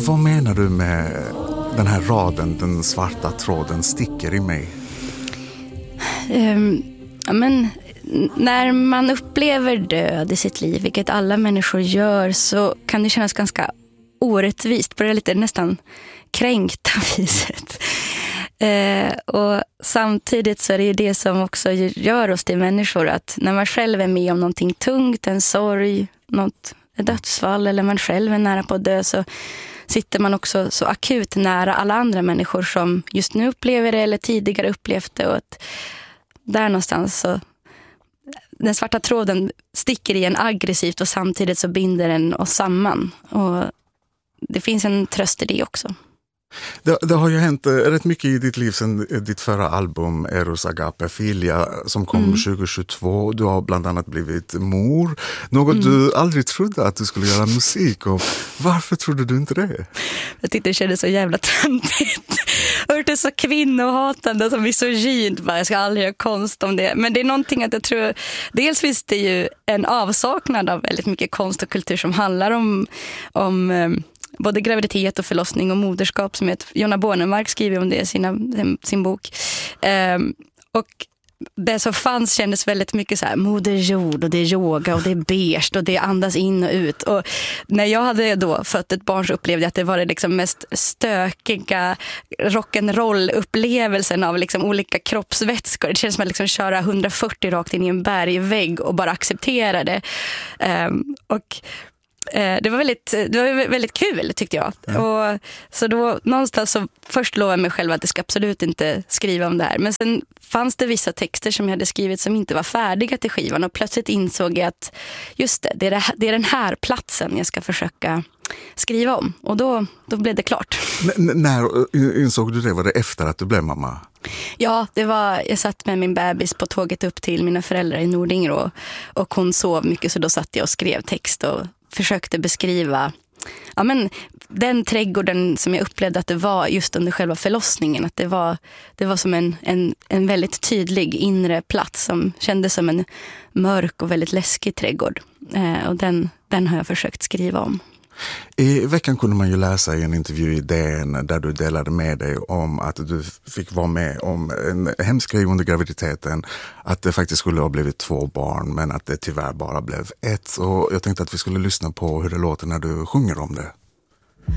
Vad menar du med den här raden, den svarta tråden sticker i mig? Men när man upplever död i sitt liv, vilket alla människor gör, så kan det kännas ganska orättvist på det lite nästan kränkta viset. Och samtidigt så är det ju det som också gör oss till människor, att när man själv är med om någonting tungt, en sorg, ett dödsfall, eller man själv är nära på att dö, så sitter man också så akut nära alla andra människor som just nu upplever det eller tidigare upplevt det, och att där någonstans så den svarta tråden sticker i en aggressivt och samtidigt så binder den oss samman, och det finns en tröst i det också. Det har ju hänt rätt mycket i ditt liv sedan ditt förra album Eros Agape Filia som kom 2022. Du har bland annat blivit mor. Något du aldrig trodde att du skulle göra musik om. Varför trodde du inte det? Jag tyckte det kändes så jävla töntigt. Jag är så kvinnohatande som misogynt. Jag ska aldrig göra konst om det. Men det är någonting att jag tror... Dels finns det ju en avsaknad av väldigt mycket konst och kultur som handlar om både graviditet och förlossning och moderskap, som Jonna Bornemark skriver om det i sin bok. Och det som fanns kändes väldigt mycket så här moder jord, och det är yoga och det är beige och det andas in och ut. Och när jag hade då fött ett barn så upplevde jag att det var det liksom mest stökiga rock'n'roll-upplevelsen av liksom olika kroppsvätskor. Det känns som att liksom köra 140 rakt in i en bergvägg och bara acceptera det. Och det var väldigt kul, tyckte jag. Och så då någonstans så först lovade jag mig själv att det ska absolut inte skriva om det här. Men sen fanns det vissa texter som jag hade skrivit som inte var färdiga till skivan, och plötsligt insåg jag att just det är den här platsen jag ska försöka skriva om. Och då blev det klart. När insåg du det? Var det efter att du blev mamma? Ja, jag satt med min bebis på tåget upp till mina föräldrar i Nordingrå, och hon sov mycket, så då satt jag och skrev text och försökte beskriva den trädgården som jag upplevde att det var just under själva förlossningen. Att det var som en väldigt tydlig inre plats som kändes som en mörk och väldigt läskig trädgård. Och den har jag försökt skriva om. I veckan kunde man ju läsa i en intervju i DN där du delade med dig om att du fick vara med om en hemsk grej under graviditeten, att det faktiskt skulle ha blivit 2 barn men att det tyvärr bara blev 1. Och jag tänkte att vi skulle lyssna på hur det låter när du sjunger om det.